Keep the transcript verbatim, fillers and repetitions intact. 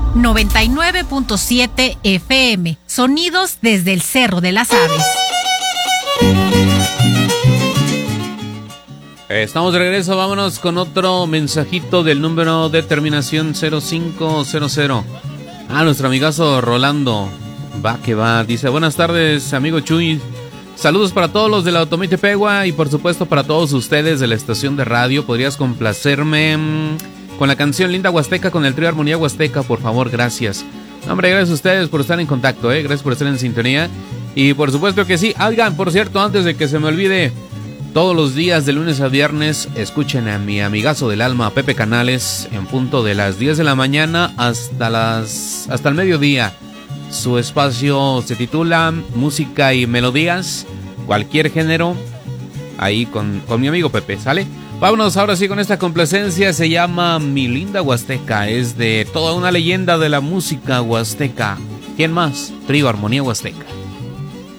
noventa y nueve punto siete F M. Sonidos desde el Cerro de las Aves. Estamos de regreso, vámonos con otro mensajito del número de terminación cero cinco cero cero. Ah, nuestro amigazo Rolando. Va que va, dice: buenas tardes, amigo Chuy. Saludos para todos los de la Automite Pegua y por supuesto para todos ustedes de la estación de radio. ¿Podrías complacerme mmm, con la canción Linda Huasteca con el trío Armonía Huasteca, por favor? Gracias. No, hombre, gracias a ustedes por estar en contacto, ¿eh? Gracias por estar en sintonía. Y por supuesto que sí. Oigan, por cierto, antes de que se me olvide, todos los días de lunes a viernes escuchen a mi amigazo del alma, Pepe Canales, en punto de las diez de la mañana hasta las hasta el mediodía. Su espacio se titula Música y Melodías, cualquier género, ahí con, con mi amigo Pepe, ¿sale? Vámonos ahora sí con esta complacencia, se llama Mi Linda Huasteca, es de toda una leyenda de la música huasteca. ¿Quién más? Trío Armonía Huasteca.